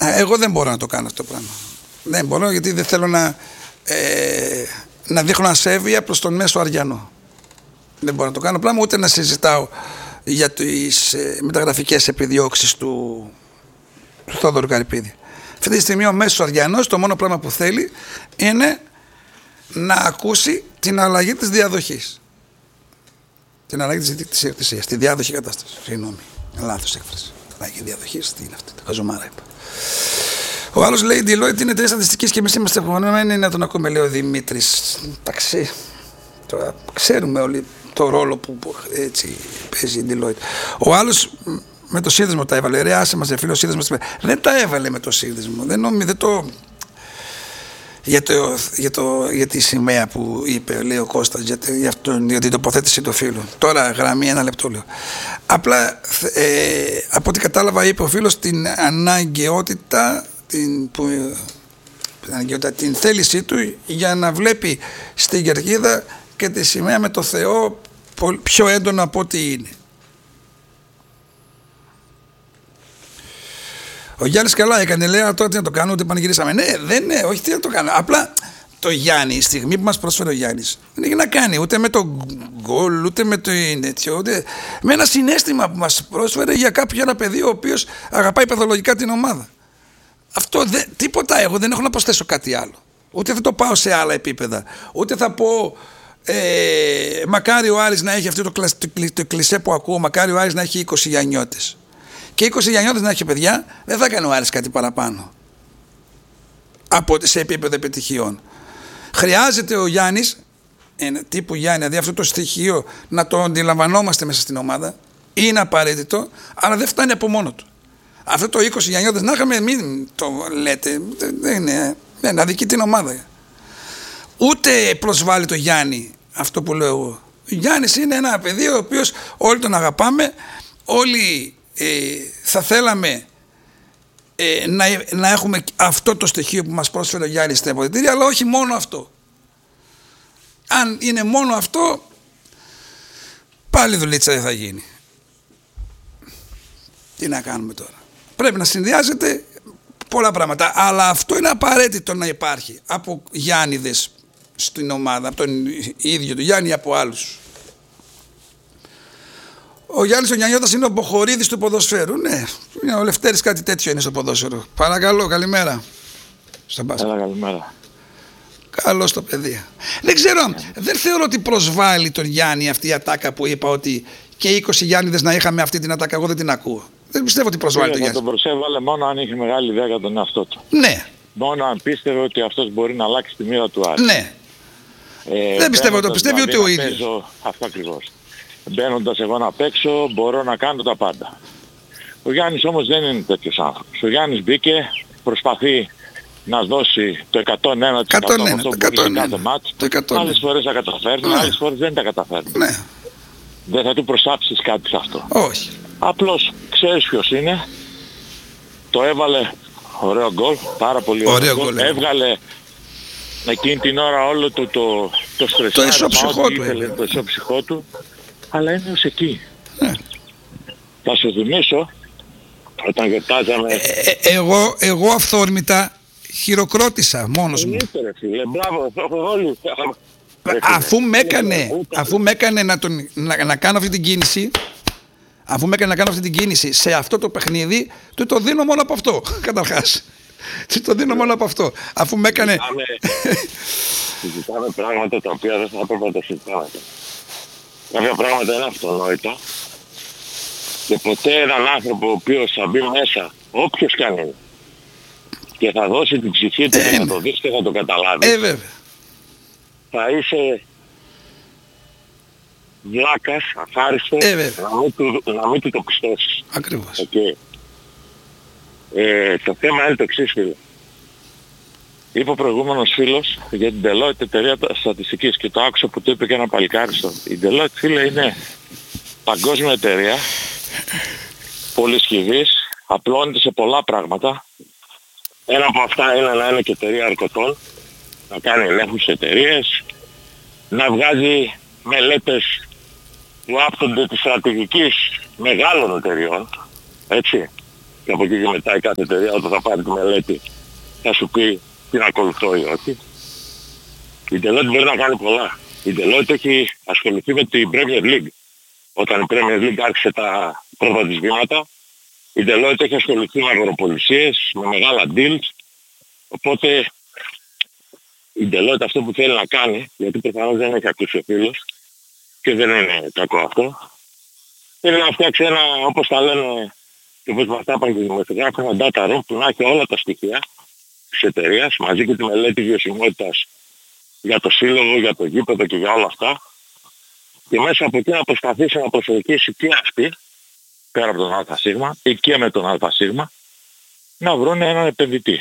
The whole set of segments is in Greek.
Εγώ δεν μπορώ να το κάνω αυτό το πράγμα. Δεν μπορώ, γιατί δεν θέλω να δείχνω ασέβεια προς τον μέσο Αριανό. Δεν μπορώ να το κάνω πράγμα, ούτε να συζητάω για τις μεταγραφικές επιδιώξεις του Θόδωρου Καρυπίδη. Αυτή τη στιγμή ο μέσος Αριανός το μόνο πράγμα που θέλει είναι να ακούσει την αλλαγή της διαδοχής. Την αλλαγή της ιδιοκτησίας, τη διάδοχη κατάσταση. Συγγνώμη, λάθος έκφραση. Αλλαγή διαδοχής, τι είναι αυτό, το χαζομάρα είπα. Ο άλλος λέει: Deloitte είναι εταιρεία στατιστικής και εμείς είμαστε υποχρεωμένοι να τον ακούμε, λέει ο Δημήτρης. Εντάξει, τώρα ξέρουμε όλοι το ρόλο που έτσι παίζει η Deloitte. Ο άλλος με το σύνδεσμο τα έβαλε. Ρε, άσε μας, φίλο, σύνδεσμο. Δεν τα έβαλε με το σύνδεσμο. Δεν το. Για τη σημαία που είπε, λέει ο Κώστας, για την τοποθέτηση του φίλου. Τώρα γραμμή, ένα λεπτό λέω. Απλά από ό,τι κατάλαβα είπε ο φίλος την αναγκαιότητα, την θέλησή του για να βλέπει στην κερκίδα και τη σημαία με το Θεό πιο έντονα από ό,τι είναι. Ο Γιάννης καλά έκανε, λέει, τώρα τι να το κάνω, ούτε πανηγυρίσαμε. Ναι, όχι, τι να το κάνω. Απλά το Γιάννη, η στιγμή που μας πρόσφερε ο Γιάννης, δεν έχει να κάνει ούτε με το γκολ, ούτε με το τέτοιο, ούτε με ένα συναίσθημα που μας πρόσφερε για κάποιο ένα παιδί ο οποίος αγαπάει παθολογικά την ομάδα. Αυτό τίποτα εγώ δεν έχω να προσθέσω κάτι άλλο. Ούτε θα το πάω σε άλλα επίπεδα. Ούτε θα πω μακάρι ο Άρης να έχει αυτό το κλισέ που ακούω, μακάρι ο Άρης να έχει 20 γιαννιώτες. Και 20 γιαννιώτες να έχει παιδιά, δεν θα κάνει ο Άρης κάτι παραπάνω σε επίπεδο επιτυχιών. Χρειάζεται ο Γιάννης, τύπου Γιάννη, δηλαδή αυτό το στοιχείο να το αντιλαμβανόμαστε μέσα στην ομάδα, είναι απαραίτητο, αλλά δεν φτάνει από μόνο του. Αυτό το 20 γιαννιώτες να είχαμε, μην το λέτε, δεν είναι, να αδικεί την ομάδα. Ούτε προσβάλλει το Γιάννη αυτό που λέω εγώ. Ο Γιάννης είναι ένα παιδί ο οποίος όλοι τον αγαπάμε, όλοι θα θέλαμε να έχουμε αυτό το στοιχείο που μας πρόσφερε ο Γιάννης στην αποδυτήρια, αλλά όχι μόνο αυτό. Αν είναι μόνο αυτό, πάλι δουλίτσα δεν θα γίνει. Τι να κάνουμε τώρα. Πρέπει να συνδυάζεται πολλά πράγματα, αλλά αυτό είναι απαραίτητο να υπάρχει από Γιάννηδες στην ομάδα, από τον ίδιο του Γιάννη ή από άλλους. Ο Γιάννης ο Γιαννιώτας είναι ο Μποχορίδης του ποδοσφαίρου. Ναι, ο Λευτέρης κάτι τέτοιο είναι στο ποδόσφαιρο. Παρακαλώ, καλημέρα. Καλημέρα. Καλώς το παιδί. Δεν ξέρω, δεν θεωρώ ότι προσβάλλει τον Γιάννη αυτή η ατάκα που είπα, ότι και 20 Γιάννηδες να είχαμε αυτή την ατάκα. Εγώ δεν την ακούω. Δεν πιστεύω ότι προσβάλλει τον Γιάννη. Τον προσέβαλε μόνο αν είχε μεγάλη ιδέα για τον εαυτό του. Ναι. Μόνο αν πίστευε ότι αυτός μπορεί να αλλάξει τη μοίρα του Άρη. Ναι. Δεν πιστεύω, το πιστεύει ούτε ο ίδιος. Αυτό ακριβώς. Μπαίνοντας εγώ να παίξω, μπορώ να κάνω τα πάντα. Ο Γιάννης όμως δεν είναι τέτοιος άνθρωπος. Ο Γιάννης μπήκε, προσπαθεί να δώσει το 101% αυτό που μπορεί σε κάθε μάτς. Άλλες φορές τα καταφέρνει, άλλες φορές δεν τα καταφέρνει. Ναι. Δεν θα του προσάψεις κάτι σε αυτό. Όχι. Απλώς ξέρεις ποιος είναι. Το έβαλε ωραίο γκολ, πάρα πολύ ωραίο γκολ. Έβγαλε εκείνη την ώρα όλο το στρεσάρισμα, το ισοψυχό του. Αλλά είναι ως εκεί. Θα σου θυμίσω, όταν γιορτάζαμε... Εγώ αυθόρμητα χειροκρότησα μόνος μου. Αφού με έκανε να κάνω αυτή την κίνηση, σε αυτό το παιχνίδι, του το δίνω μόνο από αυτό, καταρχάς. Του το δίνω μόνο από αυτό. Αφού με έκανε... Συζητάμε πράγματα τα οποία δεν θα έπρεπε να τα συζητάμε. Κάποια πράγματα είναι αυτονόητα και ποτέ έναν άνθρωπο ο οποίος θα μπει μέσα, όποιος κι αν είναι, και θα δώσει την ψυχή του και θα το δεις και θα το καταλάβεις, βέβαια. Θα είσαι βλάκας, αφάριστος, να μην του το πιστώσεις. Ακριβώς. Okay. Το θέμα είναι το εξής, φίλε. Είπε ο προηγούμενος φίλος για την Deloitte, εταιρεία στατιστικής, και το άκουσα που το είπε και ένα παλικάριστο. Η Deloitte, φίλε, είναι παγκόσμια εταιρεία, πολυσχηδής, απλώνεται σε πολλά πράγματα. Ένα από αυτά είναι να είναι και εταιρεία αρκετών, να κάνει ελέγχους σε εταιρείες, να βγάζει μελέτες που άπτονται της στρατηγικής μεγάλων εταιρειών, έτσι. Και από εκεί και μετά η κάθε εταιρεία όταν θα πάρει τη μελέτη θα σου πει τι να ακολουθώ ή όχι. Η Deloitte μπορεί να κάνει πολλά. Η Deloitte έχει ασχοληθεί με την Premier League. Όταν η Premier League άρχισε τα πρώτα της βήματα, η Deloitte έχει ασχοληθεί με αγοροπολισίες, με μεγάλα deals. Οπότε η Deloitte αυτό που θέλει να κάνει, γιατί προφανώς δεν έχει ακούσει ο φίλος και δεν είναι κακό αυτό, θέλει να φτιάξει ένα, όπως τα λένε και όπως μας τα είπαν και οι δημοσιογράφοι, ένα data room που να έχει όλα τα στοιχεία της εταιρείας μαζί και τη μελέτη βιωσιμότητας για το σύλλογο, για το γήπεδο και για όλα αυτά, και μέσα από εκεί να προσπαθήσει να προσελκύσει και αυτή, πέρα από τον ΑΣ ή και με τον ΑΣ, να βρουν έναν επενδυτή.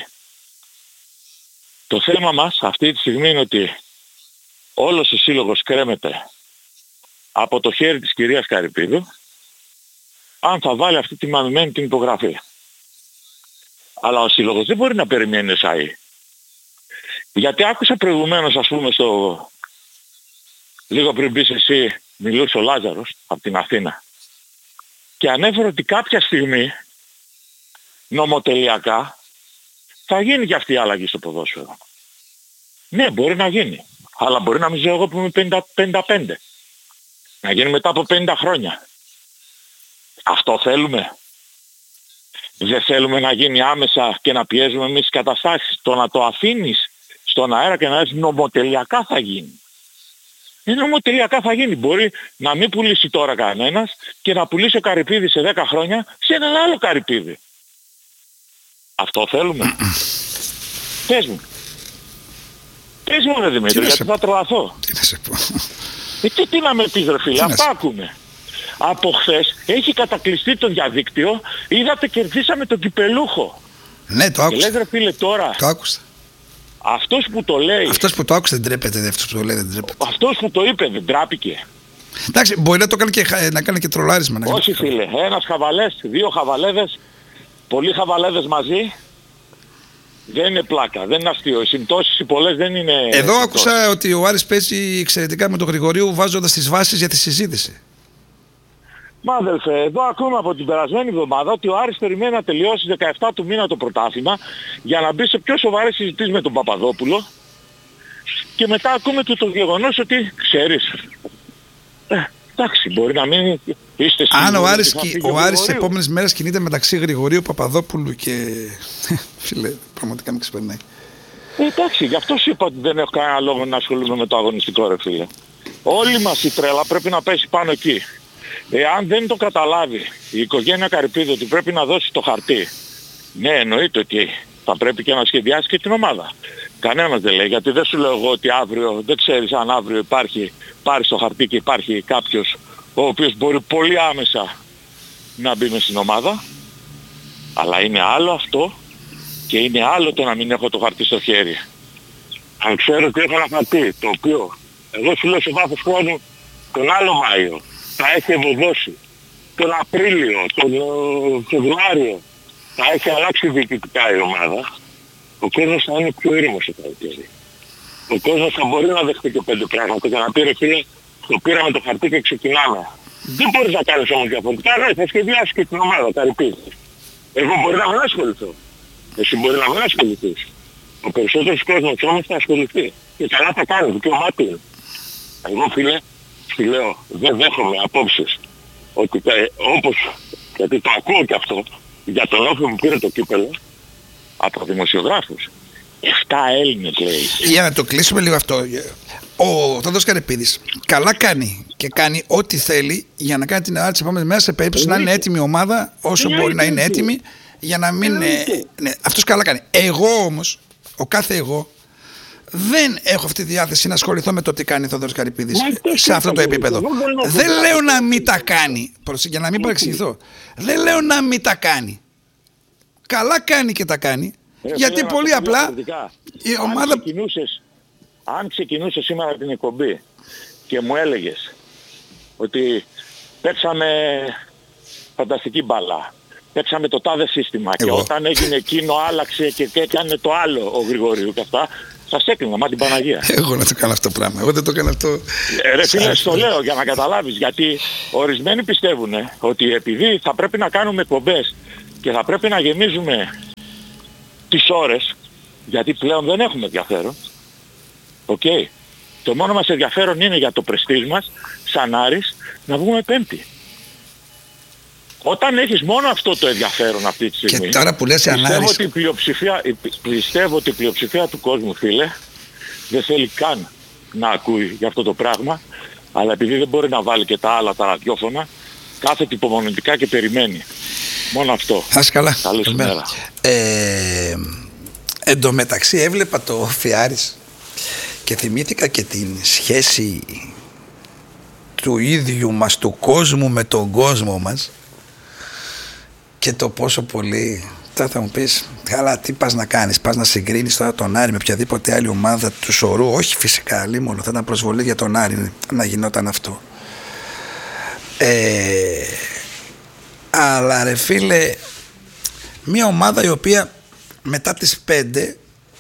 Το θέμα μας αυτή τη στιγμή είναι ότι όλος ο σύλλογος κρέμεται από το χέρι της κυρίας Καρυπίδου, αν θα βάλει αυτή τη μανουμένη την υπογραφή. Αλλά ο σύλλογος δεν μπορεί να περιμένει ΣΑΗ. Γιατί άκουσα προηγουμένως, ας πούμε, λίγο πριν μπεις εσύ, μιλούσε ο Λάζαρος από την Αθήνα και ανέφερε ότι κάποια στιγμή νομοτελειακά θα γίνει και αυτή η αλλαγή στο ποδόσφαιρο. Ναι, μπορεί να γίνει. Αλλά μπορεί να μην ζω εγώ που είμαι 55. Να γίνει μετά από 50 χρόνια. Αυτό θέλουμε. Δεν θέλουμε να γίνει άμεσα και να πιέζουμε εμείς τις καταστάσεις. Το να το αφήνεις στον αέρα και να λες νομοτελειακά θα γίνει. Νομοτελειακά θα γίνει. Μπορεί να μην πουλήσει τώρα κανένας και να πουλήσει ο Καρυπίδης σε 10 χρόνια σε έναν άλλο Καρυπίδη. Αυτό θέλουμε. Πες μου. Πες μου ρε Δημήτρη, γιατί θα τρελαθώ. Τι να σε πω. Τι να με πεις ρε φίλε, αυτά ακούμε. Από χθες έχει κατακλειστεί το διαδίκτυο, είδατε κερδίσαμε τον κυπελούχο. Ναι, το άκουσα. Και λες ρε φίλε τώρα. Το άκουσα. Αυτός που το λέει. Αυτός που το άκουσε δεν τρέπεται, αυτός που το λέει δεν τρέπεται. Αυτός που το είπε δεν τράπηκε. Εντάξει, μπορεί να το κάνει να κάνει και τρολάρισμα. Όχι φίλε, ένας χαβαλές, 2 χαβαλέδες, πολλοί χαβαλέδες μαζί. Δεν είναι πλάκα, δεν είναι αστείο. Οι συμπτώσεις οι πολλές δεν είναι. Εδώ συμπτώσεις. Άκουσα ότι ο Άρης παίζει εξαιρετικά με τον Γρηγορίου βάζοντας τις βάσεις για τη συζήτηση. Μα αδελφέ, εδώ ακούμε από την περασμένη εβδομάδα ότι ο Άρης περιμένει να τελειώσει 17 του μήνα το πρωτάθλημα για να μπει σε πιο σοβαρές συζητήσεις με τον Παπαδόπουλο και μετά ακούμε και το γεγονός ότι ξέρεις. Εντάξει, μπορεί να μην είστε αν ο Άρης τις επόμενες μέρες κινείται μεταξύ Γρηγορίου, Παπαδόπουλου και φίλε, πραγματικά με ξεπερνάει. Εντάξει, γι' αυτό σου είπα ότι δεν έχω κανένα λόγο να ασχολούμαι με το αγωνιστικό ρε φίλε. Όλη μας η τρέλα πρέπει να πέσει πάνω εκεί. Εάν δεν το καταλάβει η οικογένεια Καρυπίδου ότι πρέπει να δώσει το χαρτί, ναι εννοείται ότι θα πρέπει και να σχεδιάσει και την ομάδα. Κανένας δεν λέει, γιατί δεν σου λέω εγώ ότι αύριο, δεν ξέρεις αν αύριο πάρει το χαρτί και υπάρχει κάποιος ο οποίος μπορεί πολύ άμεσα να μπει μες στην ομάδα. Αλλά είναι άλλο αυτό και είναι άλλο το να μην έχω το χαρτί στο χέρι. Αν ξέρω ότι έχω ένα χαρτί το οποίο εγώ σου λέω σε βάθος χρόνου τον άλλο Μάιο θα έχει ευωδώσει, τον Απρίλιο, τον Φεβρουάριο θα έχει αλλάξει διοικητικά η ομάδα, ο κόσμος θα είναι πιο ήρεμος στο καλοκαίρι. Ο κόσμος θα μπορεί να δεχτεί και 5 πράγματα και να πει ρε φίλε, το πήραμε το χαρτί και ξεκινάμε. Δεν μπορείς να κάνεις όμως διαφορετικά, ναι, θα σχεδιάσεις και την ομάδα, τα ρηπίδες. Εγώ μπορεί να μην ασχοληθώ. Εσύ μπορεί να μην ασχοληθείς. Ο περισσότερος κόσμος όμως θα ασχοληθεί. Και καλά θα κάνει, δικαιωμάτι είναι. Εγώ φίλε, σου λέω, δεν δέχομαι απόψεις ότι όπως, γιατί το ακούω και αυτό, για τον Όφη που πήρε το κύπελλο, από δημοσιογράφους. 7 Έλληνες λέει. Για να το κλείσουμε λίγο αυτό. Ο Θόδωρος Καρυπίδης καλά κάνει και κάνει ό,τι θέλει για να κάνει την Ελλάδα τις επόμενες μέρες σε περίπτωση να είναι έτοιμη η ομάδα όσο μπορεί να είναι έτοιμη για να μην... ναι, αυτός καλά κάνει. Εγώ όμως, ο κάθε εγώ, δεν έχω αυτή τη διάθεση να ασχοληθώ με το τι κάνει ο Θόδωρος Καρυπίδης σε αυτό το επίπεδο. Δεν λέω να μην τα κάνει, για να μην παρεξηγηθώ. Δεν λέω να μην τα κάνει. Καλά κάνει και τα κάνει. Γιατί πολύ απλά η ομάδα... Αν ξεκινούσε σήμερα την εκπομπή και μου έλεγες ότι παίξαμε φανταστική μπάλα, παίξαμε το τάδε σύστημα και όταν έγινε εκείνο άλλαξε και έκανε το άλλο ο Γρηγορίου και αυτά, σας έκλεινα, μα την Παναγία. Εγώ να το κάνω αυτό το πράγμα, εγώ δεν το κάνω αυτό. Ρε φίλε, το λέω για να καταλάβεις, γιατί ορισμένοι πιστεύουν ότι επειδή θα πρέπει να κάνουμε εκπομπές και θα πρέπει να γεμίζουμε τις ώρες, γιατί πλέον δεν έχουμε ενδιαφέρον. Okay. Το μόνο μας ενδιαφέρον είναι για το πρεστίζ μας, σαν Άρης, να βγούμε πέμπτη. Όταν έχεις μόνο αυτό το ενδιαφέρον αυτή τη στιγμή, και τώρα που λες πιστεύω ότι η πλειοψηφία του κόσμου, φίλε, δεν θέλει καν να ακούει για αυτό το πράγμα, αλλά επειδή δεν μπορεί να βάλει και τα άλλα τα ραδιόφωνα, κάθεται υπομονετικά και περιμένει. Μόνο αυτό. Ας καλά. Καλή ημέρα. Εν τω μεταξύ έβλεπα το Φιάρης και θυμήθηκα και την σχέση του ίδιου μας του κόσμου με τον κόσμο μας και το πόσο πολύ. Τώρα θα μου πεις, καλά, τι πας να κάνεις, πας να συγκρίνεις τώρα τον Άρη με οποιαδήποτε άλλη ομάδα του σωρού? Όχι, φυσικά, λίμωνο, θα ήταν προσβολή για τον Άρη να γινόταν αυτό. Αλλά ρε φίλε, μια ομάδα η οποία μετά τις 5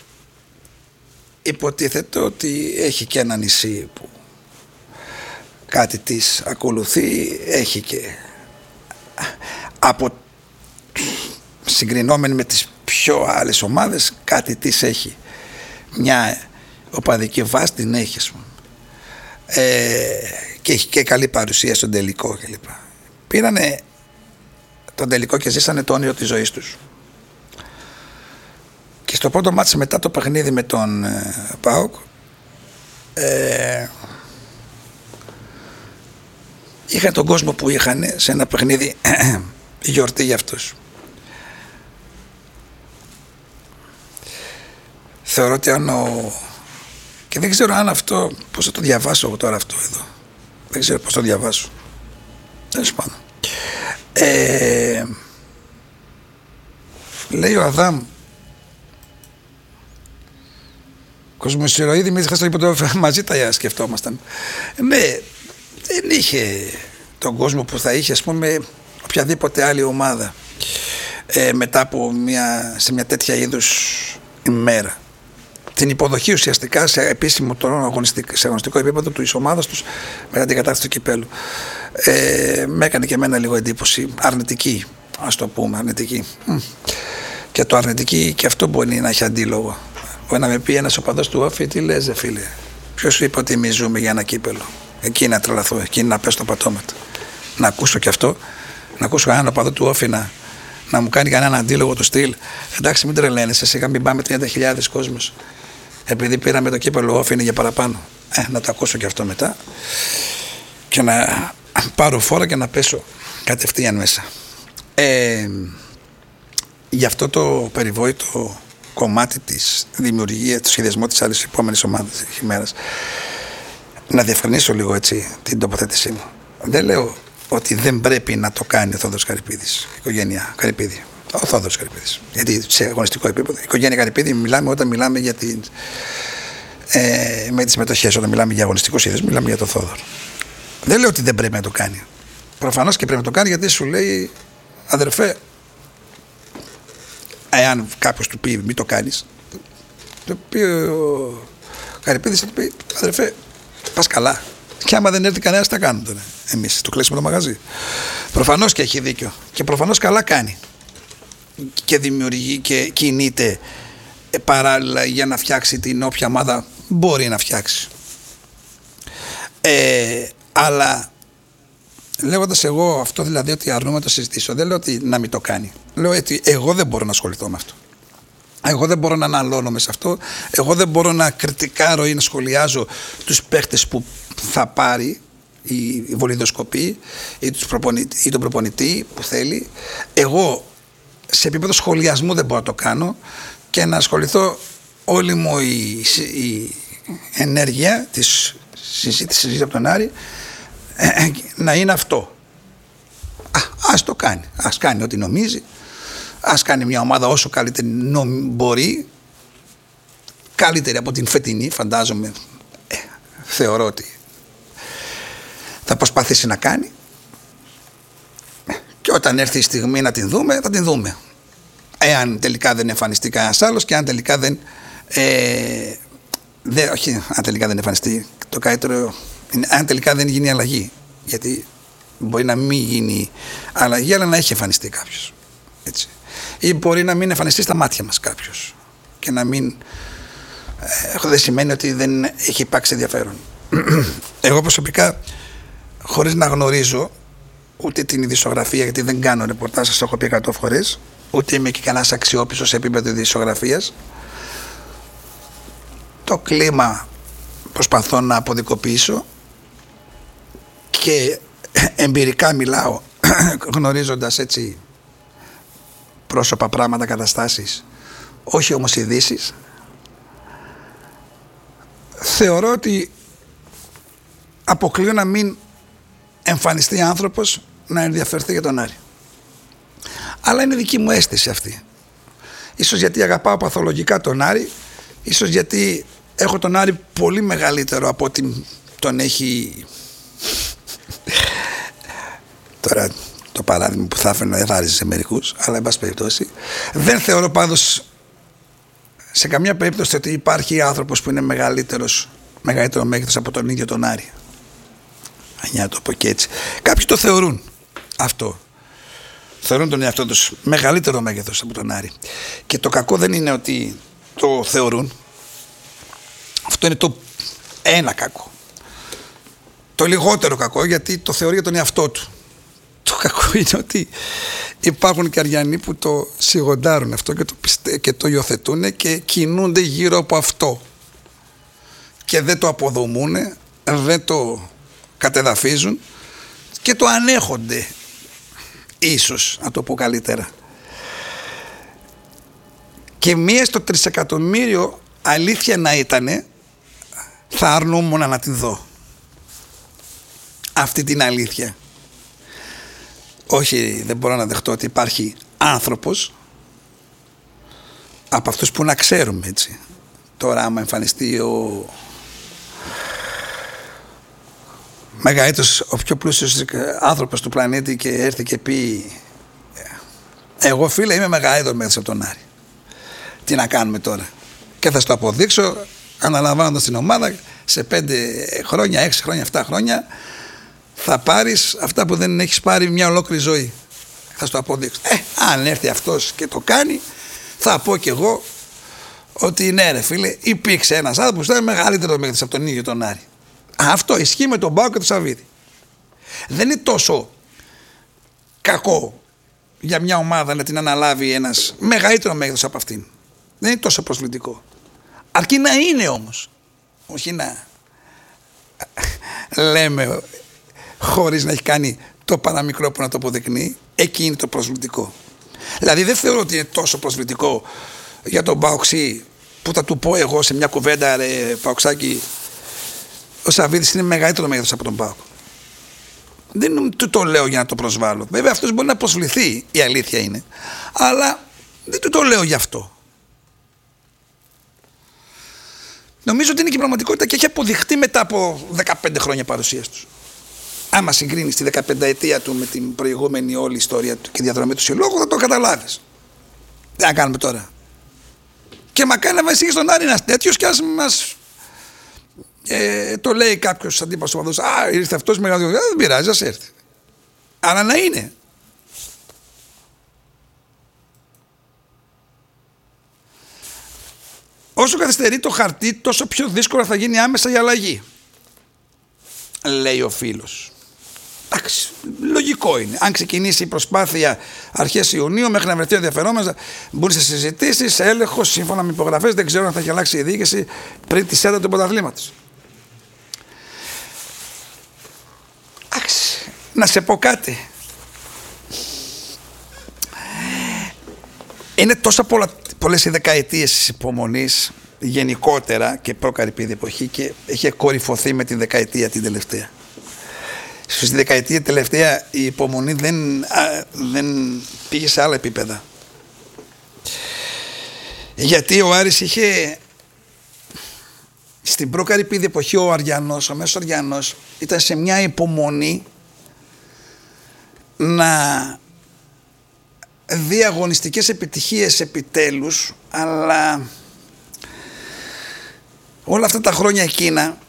υποτίθεται ότι έχει και ένα νησί που κάτι της ακολουθεί, έχει και από συγκρινόμενη με τις πιο άλλες ομάδες κάτι της έχει, μια οπαδική βάση την έχει, ας πούμε. Και έχει και καλή παρουσία στον τελικό κλπ. Πήρανε τον τελικό και ζήσανε το όνειρο της ζωής τους. Και στο πρώτο μάτς μετά το παιχνίδι με τον ΠΑΟΚ είχαν τον κόσμο που είχαν σε ένα παιχνίδι γιορτή για αυτούς. Θεωρώ ότι και δεν ξέρω αν αυτό, πώς θα το διαβάσω εγώ τώρα αυτό εδώ. Δεν ξέρω πώς το διαβάσω. Τέλος πάντων. Λέει ο Αδάμ, Κοσμοσυρωίδη, εμείς χθες το είπε μαζί τα σκεφτόμασταν. Ναι, δεν είχε τον κόσμο που θα είχε, ας πούμε, οποιαδήποτε άλλη ομάδα μετά από σε μια τέτοια είδους ημέρα. Την υποδοχή ουσιαστικά σε επίσημο σε αγωνιστικό επίπεδο της ομάδας τους μετά την κατάσταση του κυπέλου. Με έκανε και εμένα λίγο εντύπωση αρνητική, ας το πούμε, αρνητική. Και το αρνητική και αυτό μπορεί να έχει αντίλογο. Μπορεί να με πει ένας οπαδός του Όφη, τι λες, φίλε, ποιος σου είπε ότι εμείς ζούμε για ένα κύπελο? Εκεί να τρελαθώ, εκεί να πέσω το πατώματα. Να ακούσω και αυτό, να ακούσω έναν οπαδό του Όφη να μου κάνει κανένα αντίλογο του στυλ. Εντάξει, μην τρελαίνεσαι, σιγά μην πάμε 30.000 κόσμος. Επειδή πήραμε το κύπελο Όφη είναι για παραπάνω. Να το ακούσω και αυτό μετά. Και να πάρω φόρα και να πέσω κατευθείαν μέσα. Γι' αυτό το περιβόητο κομμάτι της δημιουργίας, του σχεδιασμού της άλλης επόμενης ομάδας της ημέρας, να διευκρινίσω λίγο έτσι την τοποθέτησή μου. Δεν λέω ότι δεν πρέπει να το κάνει ο Θόδωρος Καρυπίδης, η οικογένεια Καρυπίδη. Ο Θόδωρος Καρυπίδης. Γιατί σε αγωνιστικό επίπεδο, η οικογένεια Καρυπίδη μιλάμε όταν μιλάμε για με τις μετοχές, όταν μιλάμε για αγωνιστικό σύνδεσμο, μιλάμε για τον Θόδωρο. Δεν λέω ότι δεν πρέπει να το κάνει. Προφανώς και πρέπει να το κάνει, γιατί σου λέει, αδερφέ, εάν κάποιος του πει μη το κάνεις, το πει ο Καρυπίδης, θα του πει, αδερφέ, πας καλά. Και άμα δεν έρθει κανένας, τα κάνουμε τώρα. Εμείς το κλείσουμε το μαγαζί. Προφανώς και έχει δίκιο. Και προφανώς καλά κάνει. Και δημιουργεί και κινείται παράλληλα για να φτιάξει την όποια ομάδα μπορεί να φτιάξει. Αλλά λέγοντας εγώ αυτό, δηλαδή ότι αρνούμε να το συζητήσω, δεν λέω ότι να μην το κάνει. Λέω ότι εγώ δεν μπορώ να ασχοληθώ με αυτό. Εγώ δεν μπορώ να αναλώνομαι σε αυτό. Εγώ δεν μπορώ να κριτικάρω ή να σχολιάζω τους παίχτες που θα πάρει η βολιδοσκοπή ή τον προπονητή που θέλει. Εγώ σε επίπεδο σχολιασμού δεν μπορώ να το κάνω και να ασχοληθώ όλη μου η ενέργεια της συζήτησης από τον Άρη να είναι αυτό. Ας το κάνει. Ας κάνει ό,τι νομίζει. Ας κάνει μια ομάδα όσο καλύτερη μπορεί, καλύτερη από την φετινή, φαντάζομαι, θεωρώ ότι θα προσπαθήσει να κάνει, και όταν έρθει η στιγμή να την δούμε, θα την δούμε. Εάν τελικά δεν εμφανιστεί κανένας άλλος και αν τελικά δεν όχι, αν τελικά δεν εμφανιστεί, το καλύτερο είναι αν τελικά δεν γίνει αλλαγή, γιατί μπορεί να μην γίνει αλλαγή αλλά να έχει εμφανιστεί κάποιος. Έτσι. Ή μπορεί να μην εμφανιστεί στα μάτια μας κάποιος και να μην δεν σημαίνει ότι δεν έχει υπάρξει ενδιαφέρον. Εγώ προσωπικά, χωρίς να γνωρίζω ούτε την ειδησιογραφία, γιατί δεν κάνω ρεπορτάζ, σας το έχω πει 100 φορές, ούτε είμαι και κανένας αξιόπιστος σε επίπεδο ειδησιογραφίας, το κλίμα προσπαθώ να αποδικοποιήσω και εμπειρικά μιλάω γνωρίζοντας έτσι πρόσωπα, πράγματα, καταστάσεις, όχι όμως ειδήσεις. Θεωρώ ότι αποκλείω να μην εμφανιστεί άνθρωπος να ενδιαφερθεί για τον Άρη. Αλλά είναι δική μου αίσθηση αυτή. Ίσως γιατί αγαπάω παθολογικά τον Άρη, ίσως γιατί έχω τον Άρη πολύ μεγαλύτερο από ό,τι τον έχει. Τώρα το παράδειγμα που θα έφερνα δεν θα άρεσε σε μερικούς, αλλά εν πάση περιπτώσει δεν θεωρώ πάντως σε καμιά περίπτωση ότι υπάρχει άνθρωπος που είναι μεγαλύτερο μέγεθος από τον ίδιο τον Άρη. Αν το πω και έτσι. Κάποιοι το θεωρούν αυτό. Θεωρούν τον εαυτό τους μεγαλύτερο μέγεθος από τον Άρη. Και το κακό δεν είναι ότι το θεωρούν. Αυτό είναι το ένα κακό. Το λιγότερο κακό, γιατί το θεωρεί για τον εαυτό του. Το κακό είναι ότι υπάρχουν και Αριανοί που το σιγοντάρουν αυτό και το υιοθετούν και κινούνται γύρω από αυτό. Και δεν το αποδομούν, δεν το κατεδαφίζουν και το ανέχονται, ίσως να το πω καλύτερα. Και μία στο 3.000.000 αλήθεια να ήτανε, θα αρνούμουν να τη δω αυτή την αλήθεια. Όχι, δεν μπορώ να δεχτώ ότι υπάρχει άνθρωπος από αυτούς που να ξέρουμε, έτσι. Τώρα άμα εμφανιστεί ο μεγαλύτερος, ο πιο πλούσιος άνθρωπος του πλανήτη και έρθει και πει εγώ φίλε είμαι μεγαλύτερο μέσα από τον Άρη, τι να κάνουμε τώρα? Και θα στο αποδείξω αναλαμβάνοντας την ομάδα σε 5 χρόνια, 6 χρόνια, 7 χρόνια θα πάρεις αυτά που δεν έχεις πάρει μια ολόκληρη ζωή. Θα στο αποδείξω. Αν έρθει αυτός και το κάνει, θα πω κι εγώ ότι ναι ρε φίλε, υπήρξε ένας άνθρωπος που ήταν μεγαλύτερο μέγεθος από τον ίδιο τον Άρη. Αυτό ισχύει με τον ΠΑΟΚ και τον Σαββίδη. Δεν είναι τόσο κακό για μια ομάδα να την αναλάβει ένας μεγαλύτερο μέγεθος από αυτήν. Δεν είναι τόσο προσβλητικό. Αρκεί να είναι όμως. Όχι να λέμε χωρίς να έχει κάνει το παραμικρό που να το αποδεικνύει. Εκεί είναι το προσβλητικό. Δηλαδή δεν θεωρώ ότι είναι τόσο προσβλητικό για τον Παοξή που θα του πω εγώ σε μια κουβέντα ρε Παοξάκη, ο Σαββίδης είναι μεγαλύτερο μέγεθος από τον ΠΑΟΚ. Δεν του το λέω για να το προσβάλλω. Βέβαια αυτός μπορεί να προσβληθεί, η αλήθεια είναι. Αλλά δεν του το λέω γι' αυτό. Νομίζω ότι είναι και η πραγματικότητα και έχει αποδειχτεί μετά από 15 χρόνια παρουσίας τους. Άμα συγκρίνεις τη 15ετία του με την προηγούμενη όλη ιστορία του και διαδρομή του συλλόγου, θα το καταλάβεις. Τι να κάνουμε τώρα? Και μακάρι να βασίσει στον Άρη ένας τέτοιος, και ας μας το λέει κάποιος αντίπαλος του παδός, ήρθε αυτός μεγάλο, δεν πειράζει, ας έρθει. Αλλά να είναι. Όσο καθυστερεί το χαρτί, τόσο πιο δύσκολα θα γίνει άμεσα η αλλαγή, λέει ο φίλος. Εντάξει, λογικό είναι. Αν ξεκινήσει η προσπάθεια αρχές Ιουνίου, μέχρι να βρεθεί ο ενδιαφερόμενος, μπουν σε συζητήσεις, έλεγχος, σύμφωνα με υπογραφές, δεν ξέρω αν θα έχει αλλάξει η διοίκηση πριν τη σέντα του πρωταθλήματος. Εντάξει, να σε πω κάτι. Είναι τόσο πολλές οι δεκαετίες της υπομονής γενικότερα και προ-Καρυπίδη εποχή, και έχει κορυφωθεί με την δεκαετία την τελευταία. Στη δεκαετία τελευταία η υπομονή δεν πήγε σε άλλα επίπεδα. Γιατί ο Άρης είχε στην προ-Καρυπίδη εποχή, ο μέσος Αριανός ήταν σε μια υπομονή να δει αγωνιστικές επιτυχίες επιτέλους, αλλά όλα αυτά τα χρόνια εκείνα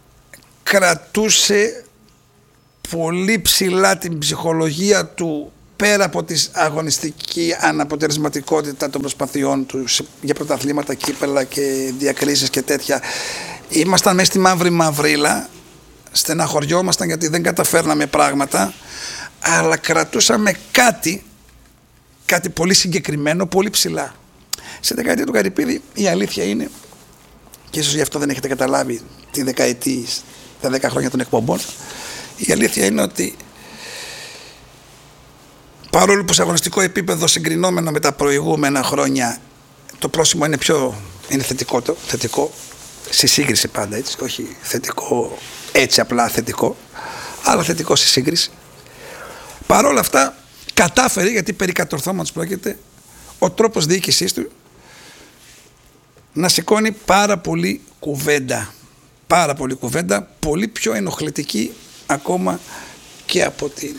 κρατούσε πολύ ψηλά την ψυχολογία του πέρα από τη αγωνιστική αναποτελεσματικότητα των προσπαθειών του για πρωταθλήματα, κύπελα και διακρίσεις και τέτοια, ήμασταν μέσα στη μαύρη μαυρίλα, στεναχωριόμασταν γιατί δεν καταφέρναμε πράγματα, αλλά κρατούσαμε κάτι πολύ συγκεκριμένο, πολύ ψηλά. Σε δεκαετία του Γαρυπίδη η αλήθεια είναι, και ίσως γι' αυτό δεν έχετε καταλάβει τη δεκαετία, τα 10 χρόνια των εκπομπών, η αλήθεια είναι ότι παρόλο που σε αγωνιστικό επίπεδο συγκρινόμενο με τα προηγούμενα χρόνια το πρόσημο είναι θετικό, στη σύγκριση πάντα, έτσι, όχι θετικό έτσι απλά θετικό, αλλά θετικό στη σύγκριση. Παρόλα αυτά κατάφερε, γιατί περί κατορθώματος πρόκειται, ο τρόπος διοίκησής του να σηκώνει πάρα πολύ κουβέντα, πολύ πιο ενοχλητική ακόμα και από την